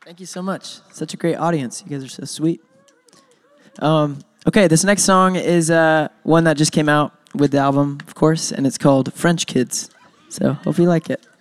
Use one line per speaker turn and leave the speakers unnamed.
Thank you so much. Such a great audience. You guys are so sweet. Okay, this next song is one that just came out with the album, of course, and it's called French Kids. So hope you like it.